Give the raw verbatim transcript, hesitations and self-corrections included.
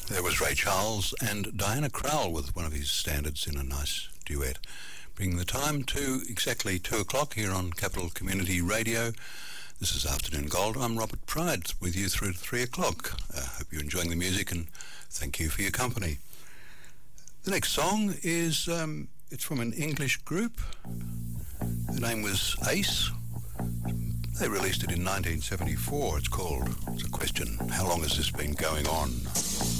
There was Ray Charles and Diana Krall with one of his standards in a nice duet, bringing the time to exactly two o'clock here on Capital Community Radio. This is Afternoon Gold. I'm Robert Pride with you through to three o'clock. I uh, hope you're enjoying the music and thank you for your company. The next song is, um, it's from an English group. The name was Ace. They released it in nineteen seventy-four. It's called, it's a question, how long has this been going on?